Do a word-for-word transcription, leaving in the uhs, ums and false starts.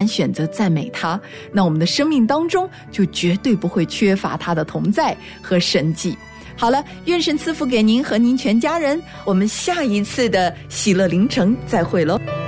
选择赞美他，那我们的生命当中就绝对不会缺乏他的同在和生计。好了，愿神赐福给您和您全家人，我们下一次的喜乐凌晨再会喽。